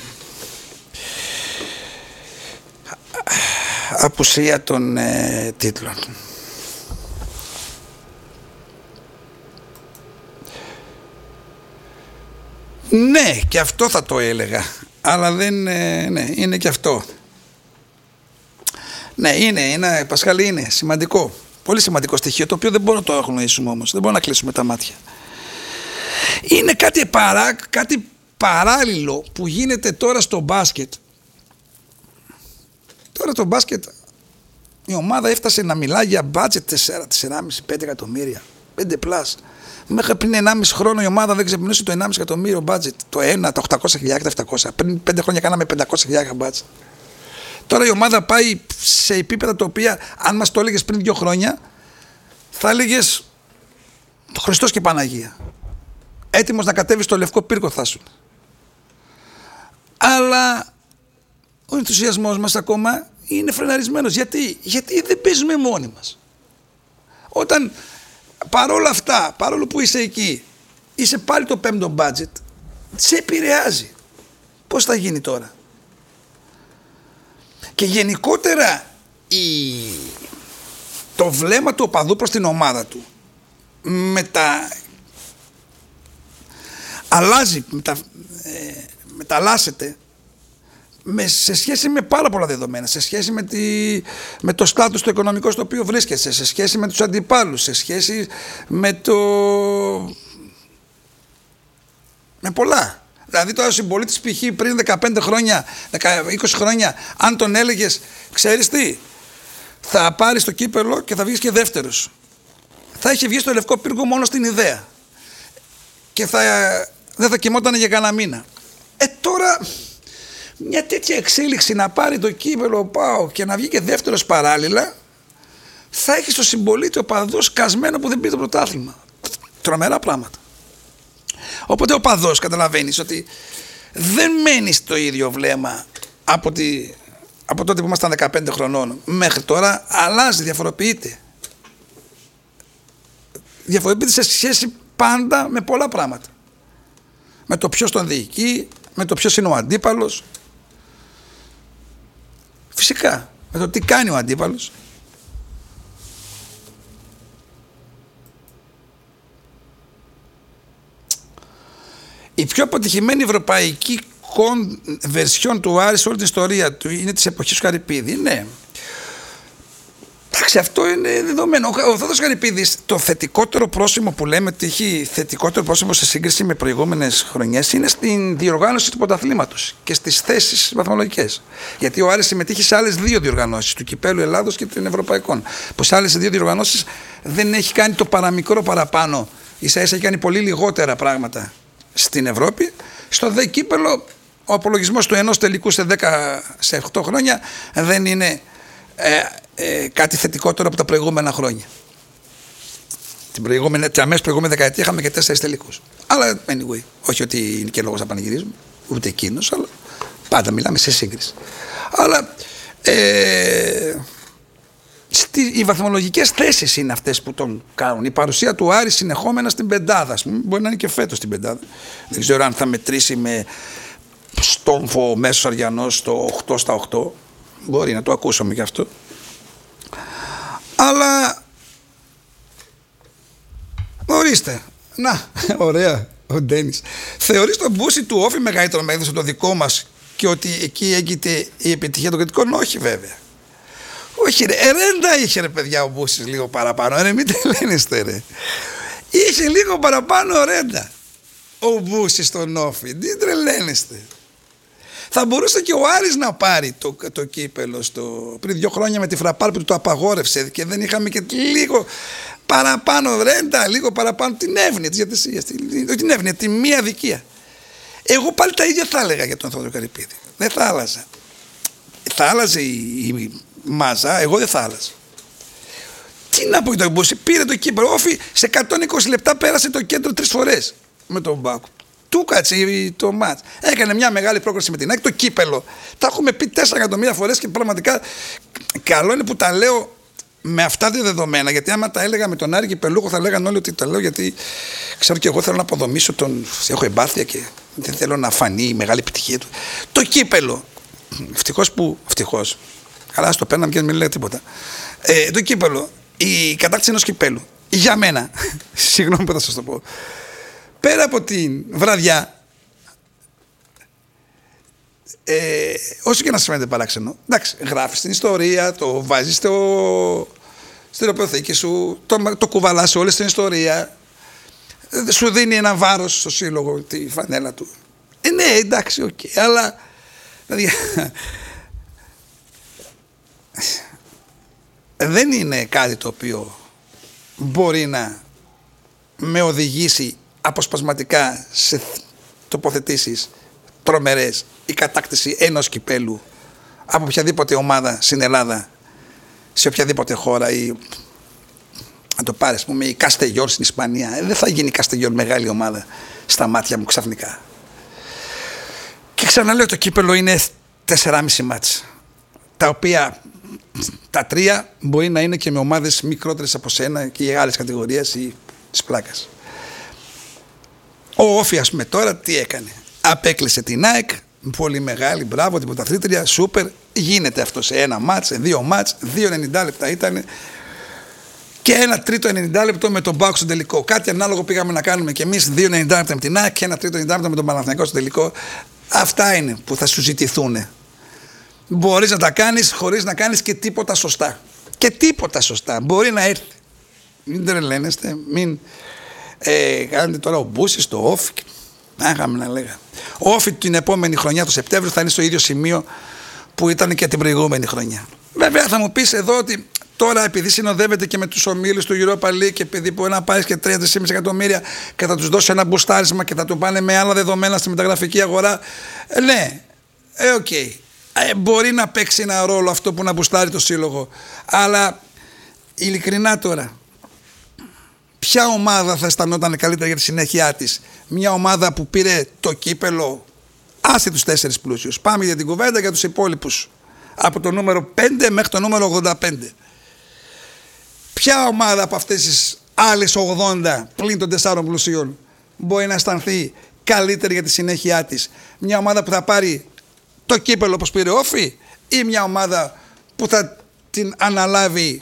απουσία των τίτλων. Ναι, και αυτό θα το έλεγα, αλλά δεν, ναι, είναι και αυτό. Ναι, είναι, Πασχάλη, είναι σημαντικό, πολύ σημαντικό στοιχείο, το οποίο δεν μπορούμε να το αγνοήσουμε όμως, δεν μπορούμε να κλείσουμε τα μάτια. Είναι κάτι παράλληλο που γίνεται τώρα στο μπάσκετ. Τώρα το μπάσκετ, η ομάδα έφτασε να μιλάει για μπάτζετ 4,5-5 εκατομμύρια, 5+. Μέχρι πριν 1,5 χρόνο η ομάδα δεν ξεπερνούσε το 1,5 εκατομμύριο μπάτζετ. Το 1, τα 800.000, τα 700. Πριν 5 χρόνια κάναμε 500.000 μπάτζετ. Τώρα η ομάδα πάει σε επίπεδα τα οποία, αν μας το έλεγες πριν 2 χρόνια, θα έλεγες Χριστός και Παναγία. Έτοιμος να κατέβεις στο λευκό πύργο θα ήσουν. Αλλά ο ενθουσιασμός μας ακόμα είναι φρεναρισμένος. Γιατί δεν παίζουμε μόνοι μας. Όταν παρόλα αυτά, παρόλο που είσαι εκεί, είσαι πάλι το 5ο budget, σε επηρεάζει. Πώς θα γίνει τώρα? Και γενικότερα το βλέμμα του οπαδού προς την ομάδα του μεταλλάσσεται σε σχέση με πάρα πολλά δεδομένα, σε σχέση με το στάτους το οικονομικό στο οποίο βρίσκεσαι, σε σχέση με τους αντιπάλους, σε σχέση με πολλά. Δηλαδή τώρα ο συμπολίτης π.χ. πριν 15 χρόνια, 20 χρόνια, αν τον έλεγες, ξέρεις τι, θα πάρεις το κύπελο και θα βγεις και δεύτερος, θα είχε βγει στο λευκό πύργο μόνο στην ιδέα και δεν θα κοιμόταν για κανένα μήνα. Τώρα μια τέτοια εξέλιξη, να πάρει το κύπελο ΠΑΟΚ και να βγει και δεύτερος παράλληλα, θα έχει στο συμπολίτη οπαδό σκασμένο που δεν πήρε το πρωτάθλημα. Τρομερά πράγματα. Οπότε ο οπαδός καταλαβαίνεις ότι δεν μένει στο ίδιο βλέμμα από τότε που ήμασταν 15 χρονών μέχρι τώρα, αλλάζει, διαφοροποιείται. Διαφοροποιείται σε σχέση πάντα με πολλά πράγματα. Με το ποιος τον διοικεί, με το ποιος είναι ο αντίπαλος. Φυσικά, με το τι κάνει ο αντίπαλος. Η πιο αποτυχημένη ευρωπαϊκή βερσιόν του Άρη σε όλη την ιστορία του είναι της εποχής του Γαρυπίδη. Ναι. Εντάξει, αυτό είναι δεδομένο. Ο Θόδωρος Γαρυπίδης, το θετικότερο πρόσημο που λέμε ότι έχει θετικότερο πρόσημο σε σύγκριση με προηγούμενες χρονιές είναι στην διοργάνωση του πρωταθλήματος και στις θέσεις βαθμολογικές. Γιατί ο Άρης συμμετείχε σε άλλες 2 διοργανώσεις, του Κυπέλλου Ελλάδος και των Ευρωπαϊκών. Που σε άλλες 2 διοργανώσεις δεν έχει κάνει το παραμικρό παραπάνω. Ίσα-ίσα έχει κάνει πολύ λιγότερα πράγματα στην Ευρώπη. Στο δε κύπελλο, ο απολογισμός του ενός τελικού σε 8 χρόνια δεν είναι κάτι θετικότερο από τα προηγούμενα χρόνια. Την αμέσως προηγούμενη δεκαετία είχαμε και 4 τελικούς. Αλλά anyway, όχι ότι είναι και λόγος να πανηγυρίζουμε, ούτε εκείνος, αλλά πάντα μιλάμε σε σύγκριση. Αλλά οι βαθμολογικές θέσεις είναι αυτές που τον κάνουν. Η παρουσία του Άρη συνεχόμενα στην πεντάδα, μπορεί να είναι και φέτος στην πεντάδα. Δεν ξέρω αν θα μετρήσει με στόμφο μέσος Αριανός στο 8/8. Μπορεί να το ακούσαμε και αυτό. Αλλά ορίστε. Να, ωραία ο Ντένις. Θεωρείς τον μπούσι του Όφη μεγαλύτερο μέγεθος από το δικό μας και ότι εκεί έγκυται η επιτυχία των κριτικών. Όχι βέβαια. Όχι ρε, ρέντα είχε ρε παιδιά ο Μπούσης λίγο παραπάνω, ρε μην τρελαίνεστε ρε. Είχε λίγο παραπάνω ρέντα ο Μπούσης στον Όφη, μην τρελαίνεστε. Θα μπορούσε και ο Άρης να πάρει το κύπελο πριν 2 χρόνια με τη Φραπάρ που το απαγόρευσε και δεν είχαμε και λίγο παραπάνω ρέντα, λίγο παραπάνω την εύνοια της διατησίας, την εύνοια, τη μία αδικία. Εγώ πάλι τα ίδια θα έλεγα για τον Θόδωρο Καρυπίδη. Δεν θα άλλαζα. Θα άλλαζε η μάζα, εγώ δεν θα άλλαζα. Τι να πω για τον Μπούση, πήρε το κύπελο. Όφη σε 120 λεπτά πέρασε το κέντρο 3 φορές με τον Μπάκου. Του κάτσε το μάτς. Έκανε μια μεγάλη πρόκληση με την ΑΕΚ. Το κύπελο. Τα έχουμε πει 4 εκατομμύρια φορές και πραγματικά καλό είναι που τα λέω με αυτά τα δεδομένα. Γιατί άμα τα έλεγα με τον Άρη Κυπελούχο θα λέγανε όλοι ότι τα λέω γιατί ξέρω και εγώ θέλω να αποδομήσω έχω εμπάθεια και δεν θέλω να φανεί η μεγάλη επιτυχία του. Το κύπελο. Ευτυχώς. Καλά, στο παίρναμε και δεν λέει τίποτα. Το κύπελο. Η κατάκτηση ενός κυπέλου. Για μένα. Συγγνώμη που θα σας το πω. Πέρα από την βραδιά, όσο και να σας φαίνεται παράξενο, εντάξει, γράφεις την ιστορία, το βάζεις στην οπιοθήκη σου, το κουβαλάς όλη την ιστορία, σου δίνει ένα βάρος στο σύλλογο, τη φανέλα του. Ναι, εντάξει, οκ, αλλά δηλαδή, δεν είναι κάτι το οποίο μπορεί να με οδηγήσει αποσπασματικά σε τοποθετήσεις τρομερές η κατάκτηση ενός κυπέλου από οποιαδήποτε ομάδα στην Ελλάδα, σε οποιαδήποτε χώρα, ή να το πάρεις πούμε η Καστεγιόρ στην Ισπανία. Δεν θα γίνει η Καστεγιόρ μεγάλη ομάδα στα μάτια μου ξαφνικά. Και ξαναλέω, το κύπελο είναι 4,5 μάτς, τα οποία τα 3 μπορεί να είναι και με ομάδες μικρότερες από σένα και για άλλες κατηγορίες ή της πλάκας. Ο Όφη, ας πούμε, τώρα τι έκανε? Απέκλεισε την ΑΕΚ, πολύ μεγάλη, μπράβο, την πρωταθλήτρια, σούπερ. Γίνεται αυτό σε 1 μάτς, σε 2 μάτς, 2,90 λεπτά ήταν. Και 1 τρίτο 90 λεπτό με τον ΠΑΟΚ στο τελικό. Κάτι ανάλογο πήγαμε να κάνουμε κι εμείς, 2,90 λεπτά με την ΑΕΚ και 1 τρίτο 90 λεπτά με τον Παναθηναϊκό στο τελικό. Αυτά είναι που θα σου ζητηθούν. Μπορείς να τα κάνεις χωρίς να κάνεις και τίποτα σωστά. Και τίποτα σωστά. Μπορεί να έρθει. Μην τρελαίνεστε, μην. Κάνετε τώρα ο Μπούσης, το Όφη. Άγαμε να λέγα. Ο Όφη την επόμενη χρονιά, το Σεπτέμβριο, θα είναι στο ίδιο σημείο που ήταν και την προηγούμενη χρονιά. Βέβαια θα μου πεις εδώ ότι τώρα επειδή συνοδεύεται και με τους ομίλους του Europa League και επειδή μπορεί να πάρεις και 3,5 εκατομμύρια και θα τους δώσει ένα μπουστάρισμα και θα το πάνε με άλλα δεδομένα στη μεταγραφική αγορά. Ναι, οκ. Μπορεί να παίξει ένα ρόλο αυτό που να μπουστάρει το σύλλογο. Αλλά ειλικρινά τώρα, ποια ομάδα θα αισθανόταν καλύτερα για τη συνέχεια της? Μια ομάδα που πήρε το κύπελο, άσε τους 4 πλούσιους. Πάμε για την κουβέντα για τους υπόλοιπους. Από το νούμερο 5 μέχρι το νούμερο 85. Ποια ομάδα από αυτές τις άλλες 80 πλην των 4 πλουσίων μπορεί να αισθανθεί καλύτερη για τη συνέχεια της? Μια ομάδα που θα πάρει το κύπελο όπως πήρε ο Όφη, ή μια ομάδα που θα την αναλάβει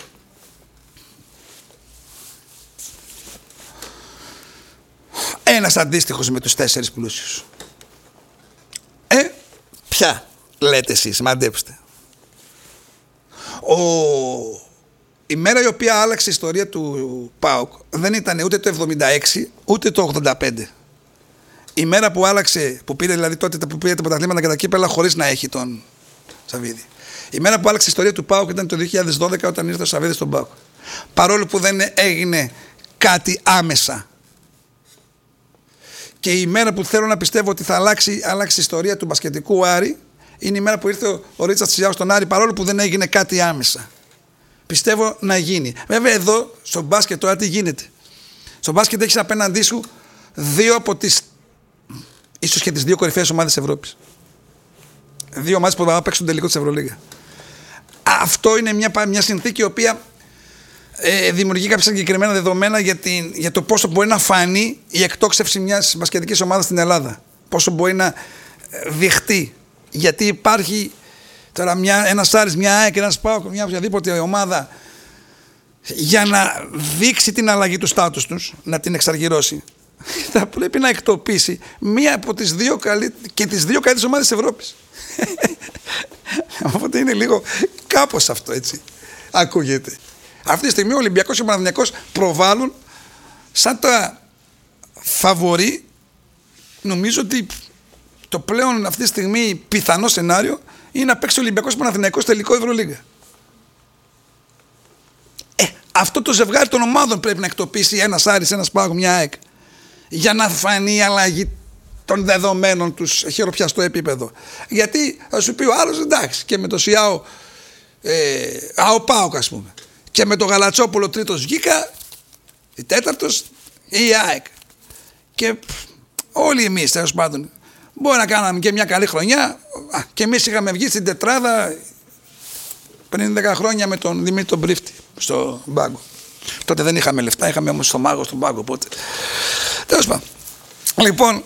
ένας αντίστοιχος με τους 4 πλούσιους? Ποια λέτε εσείς, μαντέψτε. Η μέρα η οποία άλλαξε η ιστορία του ΠΑΟΚ δεν ήταν ούτε το 76 ούτε το 85. Η μέρα που άλλαξε, που πήρε δηλαδή τότε που πήρε τα πρωταθλήματα και τα κύπελα χωρίς να έχει τον Σαββίδη. Η μέρα που άλλαξε η ιστορία του ΠΑΟΚ ήταν το 2012 όταν ήρθε ο Σαββίδης στον ΠΑΟΚ. Παρόλο που δεν έγινε κάτι άμεσα. Και η μέρα που θέλω να πιστεύω ότι θα αλλάξει η ιστορία του μπασκετικού Άρη είναι η μέρα που ήρθε ο Ρίτσαρτ Τσιάου στον Άρη, παρόλο που δεν έγινε κάτι άμεσα. Πιστεύω να γίνει. Βέβαια εδώ στο μπάσκετ τώρα τι γίνεται? Στο μπάσκετ έχεις απέναντί σου 2 από τις ίσως και τις 2 κορυφαίες ομάδες της Ευρώπης. 2 ομάδες που θα παίξουν τελικό της Ευρωλίγα. Αυτό είναι μια συνθήκη η οποία δημιουργεί κάποια συγκεκριμένα δεδομένα για το πόσο μπορεί να φανεί η εκτόξευση μιας μπασκετικής ομάδας στην Ελλάδα. Πόσο μπορεί να διχτεί. Γιατί υπάρχει τώρα ένας Άρης, μια ΑΕΚ, ένας ΠΑΟΚ, μια οποιαδήποτε ομάδα για να δείξει την αλλαγή του στάτους τους, να την εξαργυρώσει. θα πρέπει να εκτοπίσει μία από τις δύο καλύτερες ομάδες της Ευρώπης. Οπότε είναι λίγο κάπως αυτό, έτσι ακούγεται. Αυτή τη στιγμή ο Ολυμπιακός και ο Παναθηναϊκός προβάλλουν σαν τα φαβορί. Νομίζω ότι το πλέον αυτή τη στιγμή πιθανό σενάριο είναι να παίξει ο Ολυμπιακός και ο Παναθηναϊκός τελικό Ευρωλίγκα. Αυτό το ζευγάρι των ομάδων πρέπει να εκτοπίσει ένας Άρης, ένας ΠΑΟΚ, μια ΑΕΚ, για να φανεί η αλλαγή των δεδομένων τους χειροπιαστό επίπεδο. Γιατί θα σου πει ο άλλος, εντάξει, και με το ΣΙΑΟ ΠΑΟΚ, ας πούμε, και με το Γαλατσόπουλο τρίτος βγήκα, η τέταρτος η ΑΕΚ, και όλοι εμείς τέλος πάντων μπορεί να κάναμε και μια καλή χρονιά, και εμείς είχαμε βγει στην τετράδα πριν 10 χρόνια με τον Δημήτρη τον Πρίφτη στο Μπάγκο. Τότε δεν είχαμε λεφτά, είχαμε όμως στο Μάγο στον Μπάγκο, οπότε τέλος πάντων. Λοιπόν,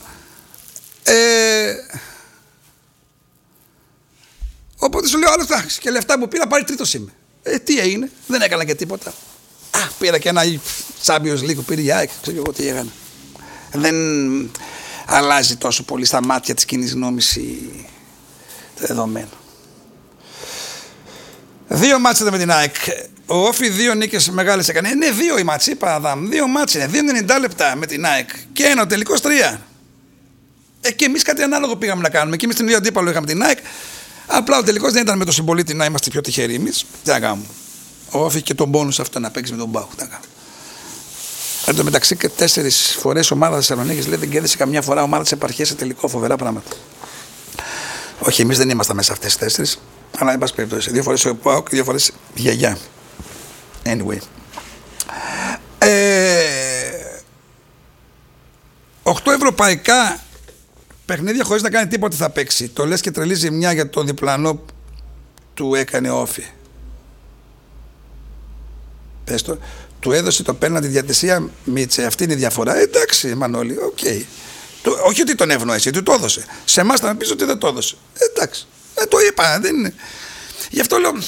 οπότε σου λέω, άλλος, εντάξει, και λεφτά που πήρα πάρει τρίτος είμαι. Τι έγινε, δεν έκανα και τίποτα. Πήρα και ένα Champions League που πήρε η ΑΕΚ, ξέρω εγώ τι έκανα. Δεν αλλάζει τόσο πολύ στα μάτια της κοινής γνώμης το δεδομένο. 2 μάτς ήταν με την ΑΕΚ. Ο Όφη 2 νίκες μεγάλες έκανε. Είναι 2 οι μάτς, είπα Αδάμ. 2 μάτς είναι. 2,90 λεπτά με την ΑΕΚ. Και ένα, ο τελικός 3. Και εμείς κάτι ανάλογο πήγαμε να κάνουμε. Και εμείς την ίδια αντίπαλο είχαμε την ΑΕΚ. Απλά ο τελικός δεν ήταν με τον συμπολίτη να είμαστε πιο τυχεροί εμείς. Τι να κάνουμε. Ο Όφη και τον πόνους αυτό να παίξει με τον ΠΑΟΚ. Εν τω μεταξύ και 4 φορές ομάδα Θεσσαλονίκης λέει δεν κέρδισε καμιά φορά ομάδα της επαρχίας σε τελικό. Φοβερά πράγματα. Όχι, εμείς δεν ήμασταν μέσα αυτές τις 4. Αλλά εν πάση περιπτώσει. 2 φορές ο ΠΑΟΚ, 2 φορές η γιαγιά. Anyway. 8 ευρωπαϊκά παιχνίδια χωρίς να κάνει τίποτα θα παίξει. Το λες και τρελή ζημιά για το διπλανό του έκανε Όφη. Πες το. Του έδωσε το πέναντι διατησία Μίτσε. Αυτή είναι η διαφορά. Εντάξει, Μανώλη, οκ. Okay. Όχι ότι τον εύνοησε, του το έδωσε. Σε εμάς θα με πεις ότι δεν το έδωσε. Εντάξει. Το είπα, δεν είναι. Γι' αυτό λέω.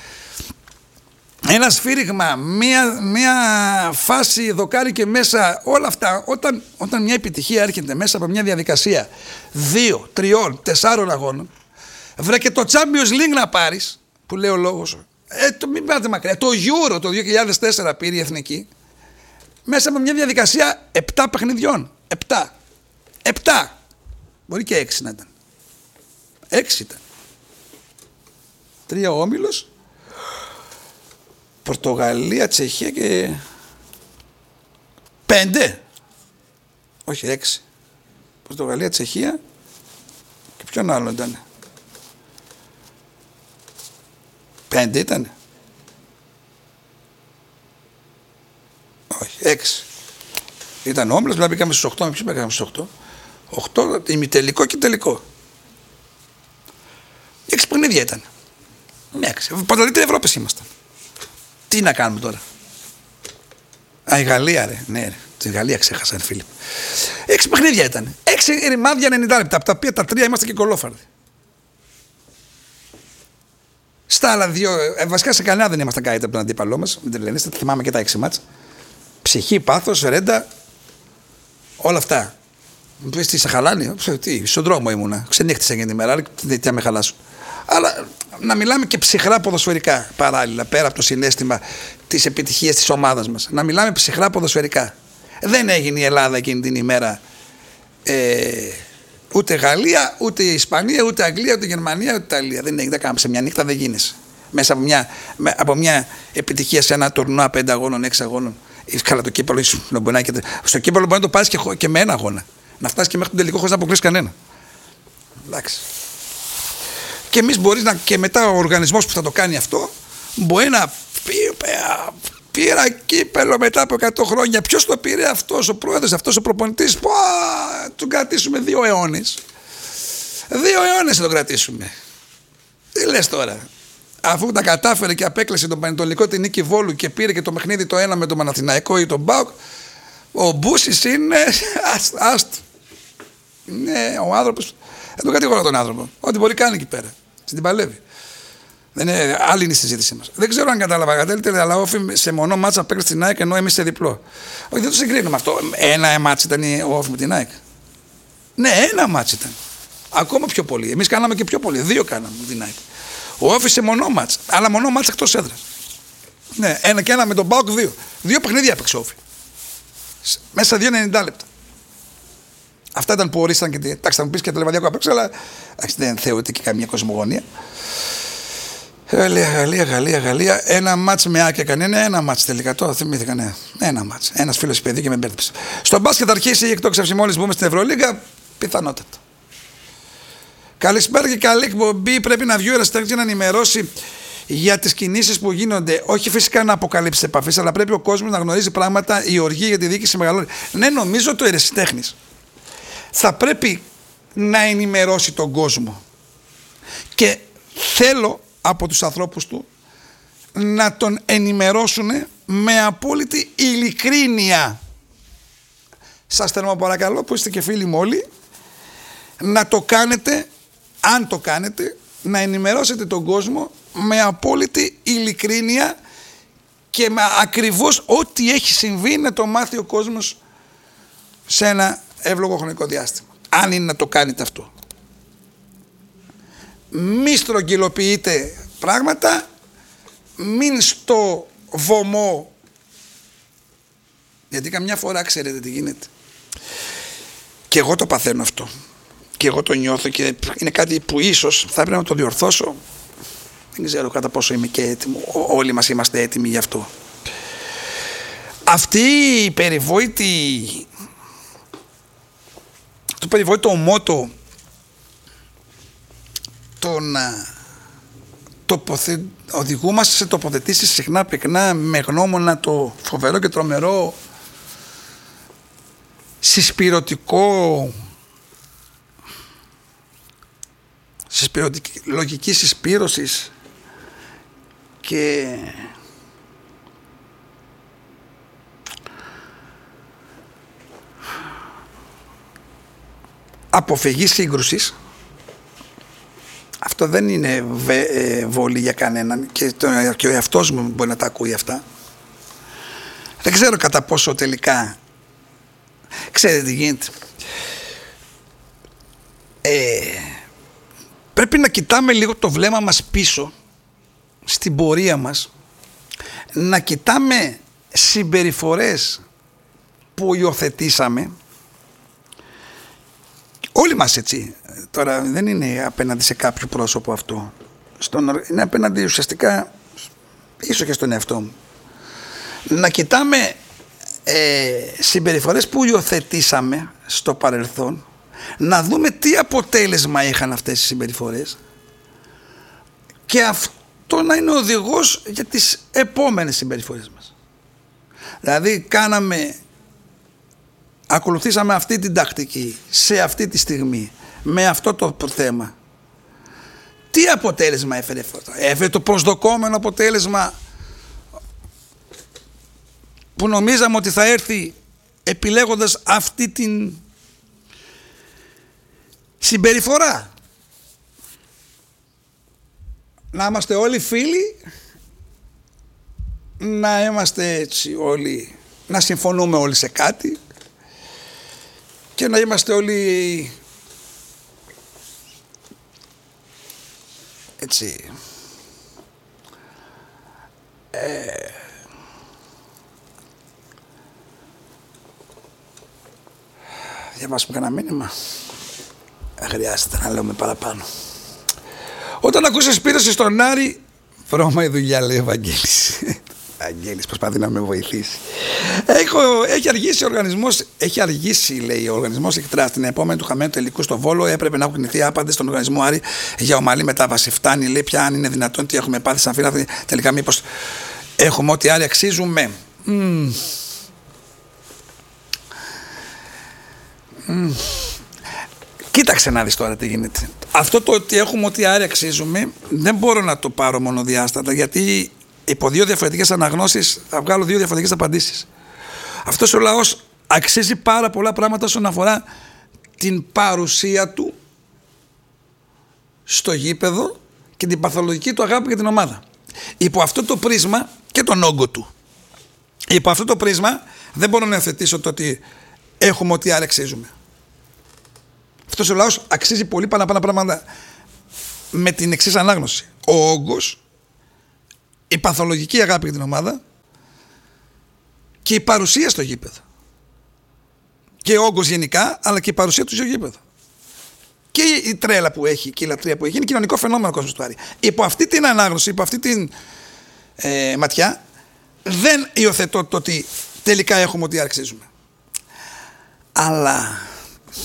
Ένα σφύριγμα, μια φάση δοκάρι και μέσα, όλα αυτά, όταν μια επιτυχία έρχεται μέσα από μια διαδικασία 2, 3, 4 αγώνων, βρε και το Champions League να πάρεις, που λέει ο λόγος, μην πάτε μακριά, το Euro το 2004 πήρε η Εθνική, μέσα από μια διαδικασία 7 παιχνιδιών, 7, μπορεί και 6 να ήταν, 6 ήταν, 3 ο όμιλος, Πορτογαλία, Τσεχία και 5. Όχι 6. Πορτογαλία, Τσεχία και ποιον άλλο ήταν. 5 ήταν. Όχι 6. Ήταν όμιλος, δηλαδή μπήκαμε στους 8. Με ποιους μπήκαμε στους 8. 8 ημιτελικό και τελικό. 6 παιχνίδια ήταν. 6. Πρωταθλήτρια Ευρώπης ήμασταν. Τι να κάνουμε τώρα. Η Γαλλία, ρε. Ναι, ρε. Τη Γαλλία ξέχασα, ρε Φίλιπ. 6 παιχνίδια ήταν. 6 ρημάδια 90 λεπτά. Από τα οποία τα 3 είμαστε και κολόφαρδοι. Στα άλλα 2, βασικά σε κανένα δεν ήμασταν καλύτερα από τον αντίπαλό μας. Μην τρελαίνεστε, θυμάμαι και τα 6 μάτς. Ψυχή, πάθος, ρέντα. Όλα αυτά. Μου πεις τι, σε χαλάνε. Τι, στον δρόμο ήμουνα. Ξενύχτησα εκείνη τη μέρα. Τι να με χαλάσω. Αλλά να μιλάμε και ψυχρά ποδοσφαιρικά παράλληλα, πέρα από το συναίσθημα της επιτυχίας της ομάδας μας. Να μιλάμε ψυχρά ποδοσφαιρικά. Δεν έγινε η Ελλάδα εκείνη την ημέρα ούτε Γαλλία, ούτε Ισπανία, ούτε Αγγλία, ούτε Γερμανία, ούτε Ιταλία. Δεν έγινε, σε μια νύχτα δεν γίνεσαι. Μέσα από μια επιτυχία σε ένα τουρνουά 5 αγώνων, 6 αγώνων. Καλά, το κύπελλο, στο κύπελλο μπορεί να το πάρεις και με ένα αγώνα. Να φτάσεις και μέχρι τον τελικό χωρίς να αποκλείσεις κανένα. Εντάξει. Και εμείς μπορεί και μετά ο οργανισμός που θα το κάνει αυτό μπορεί να πει πήρα κύπελλο μετά από 100 χρόνια. Ποιος το πήρε, αυτός ο πρόεδρος, αυτός ο προπονητής. Τον κρατήσουμε 2 αιώνες. 2 αιώνες θα τον κρατήσουμε. Τι λες τώρα. Αφού τα κατάφερε και απέκλεισε τον Πανετολικό την νίκη Βόλου και πήρε και το παιχνίδι το ένα με τον Παναθηναϊκό ή τον ΠΑΟΚ, ο Μπούσης είναι άστο. Ναι, ο άνθρωπος. Δεν τον κατηγορώ τον άνθρωπο. Ό,τι μπορεί κάνει εκεί πέρα. Στην παλεύει. Δεν είναι, άλλη είναι η συζήτησή μας. Δεν ξέρω αν κατάλαβα. Θέλετε, αλλά Όφη σε μονό μάτσα απέκτησε την ΑΕΚ ενώ εμείς σε διπλό. Όχι, δεν το συγκρίνουμε αυτό. Ένα μάτσα ήταν ο Όφη με την ΑΕΚ. Ναι, ένα μάτσα ήταν. Ακόμα πιο πολύ. Εμείς κάναμε και πιο πολύ. 2 κάναμε με την ΑΕΚ. Ο Όφη σε μονό μάτσα. Αλλά μονό μάτσα εκτός έδρας. Ναι, ένα και ένα με τον ΠΑΟΚ 2. 2 παιχνίδια έπαιξε ο Όφη. Μέσα 2-90 λεπτά. Αυτά ήταν που ορίσταν και. Εντάξει, θα μου πει και το Λεβαδιακό απ' έξω, αλλά δεν θεωρείται και καμία κοσμογονία. Γαλλία. Ένα μάτς με ΑΕΚ έκανε. Ένα μάτς τελικά. Το θυμήθηκα, ναι. Ένα μάτς. Ένας φίλος παιδί και με μπέρδεψε. Στο μπάσκετ θα αρχίσει η εκτόξευση μόλις μπούμε στην Ευρωλίγα. Πιθανότατα. Καλησπέρα και καλή εκπομπή. Πρέπει να βγει ο Εραστέχνης να ενημερώσει για τις κινήσεις που γίνονται. Όχι φυσικά να αποκαλύψει επαφής, αλλά πρέπει ο κόσμος να γνωρίζει πράγματα. Η οργή για τη διοίκηση μεγαλώνει. Ναι, νομίζω το Εραστέχνης θα πρέπει να ενημερώσει τον κόσμο. Και θέλω από τους ανθρώπους του να τον ενημερώσουν με απόλυτη ειλικρίνεια. Σας θέλω παρακαλώ που είστε και φίλοι μου όλοι να το κάνετε, αν το κάνετε, να ενημερώσετε τον κόσμο με απόλυτη ειλικρίνεια και με ακριβώς ό,τι έχει συμβεί να το μάθει ο κόσμος σε ένα εύλογο χρονικό διάστημα. Αν είναι να το κάνετε αυτό. Μη στρογγυλοποιείτε πράγματα, μην στο βωμό, γιατί καμιά φορά ξέρετε τι γίνεται. Και εγώ το παθαίνω αυτό. Και εγώ το νιώθω και είναι κάτι που ίσως θα πρέπει να το διορθώσω. Δεν ξέρω κατά πόσο είμαι και έτοιμο. Όλοι μας είμαστε έτοιμοι γι' αυτό. Αυτή η περιβόητη, το περιβόητο μότο το να οδηγούμαστε σε τοποθετήσεις συχνά πυκνά με γνώμονα το φοβερό και τρομερό συσπηρωτική λογική συσπήρωσης και αποφυγή σύγκρουσης. Αυτό δεν είναι βολή για κανέναν και ο εαυτός μου μπορεί να τα ακούει αυτά. Δεν ξέρω κατά πόσο τελικά ξέρετε τι γίνεται. Πρέπει να κοιτάμε λίγο το βλέμμα μας πίσω στην πορεία μας, να κοιτάμε συμπεριφορές που υιοθετήσαμε όλοι μας, έτσι. Τώρα δεν είναι απέναντι σε κάποιο πρόσωπο αυτό, είναι απέναντι ουσιαστικά ίσως και στον εαυτό μου. Να κοιτάμε συμπεριφορές που υιοθετήσαμε στο παρελθόν, να δούμε τι αποτέλεσμα είχαν αυτές οι συμπεριφορές και αυτό να είναι οδηγός για τις επόμενες συμπεριφορές μας. Δηλαδή ακολουθήσαμε αυτή την τακτική σε αυτή τη στιγμή με αυτό το θέμα. Τι αποτέλεσμα έφερε αυτό? Έφερε το προσδοκόμενο αποτέλεσμα που νομίζαμε ότι θα έρθει επιλέγοντας αυτή την συμπεριφορά? Να είμαστε όλοι φίλοι, να είμαστε έτσι όλοι, να συμφωνούμε όλοι σε κάτι και να είμαστε όλοι έτσι διαβάσουμε κανένα μήνυμα? Χρειάζεται να λέμε παραπάνω. Όταν ακούσεις σπήρωση στον Άρη, βρώμα η δουλειά, λέει ο Βαγγέλης. Βαγγέλης προσπαθεί να με βοηθήσει. Έχει αργήσει, λέει ο οργανισμός Εκτρά την επόμενη του χαμένου τελικού στο Βόλο. Έπρεπε να έχουν κινηθεί άπαντες στον οργανισμό Άρη για ομαλή μετάβαση. Φτάνει, λέει, πια αν είναι δυνατόν, τι έχουμε πάθει σαν φίλα. Τελικά, μήπως έχουμε ό,τι Άρη αξίζουμε? Κοίταξε να δεις τώρα τι γίνεται. Αυτό το ότι έχουμε ό,τι Άρη αξίζουμε δεν μπορώ να το πάρω μονοδιάστατα, γιατί υπό 2 διαφορετικές αναγνώσεις θα βγάλω 2 διαφορετικές απαντήσεις. Αυτός ο λαός αξίζει πάρα πολλά πράγματα όσον αφορά την παρουσία του στο γήπεδο και την παθολογική του αγάπη για την ομάδα. Υπό αυτό το πρίσμα και τον όγκο του. Υπό αυτό το πρίσμα δεν μπορώ να υιοθετήσω το ότι έχουμε ό,τι άλλοι αξίζουμε. Αυτός ο λαός αξίζει πολύ παραπάνω πράγματα με την εξής ανάγνωση. Ο όγκος, η παθολογική αγάπη για την ομάδα και η παρουσία στο γήπεδο. Και ο όγκος γενικά, αλλά και η παρουσία του στο γήπεδο. Και η τρέλα που έχει και η λατρεία που έχει είναι κοινωνικό φαινόμενο ο κόσμος του Άρη. Υπό αυτή την ανάγνωση, υπό αυτή την ματιά, δεν υιοθετώ το ότι τελικά έχουμε ό,τι αξίζουμε. Αλλά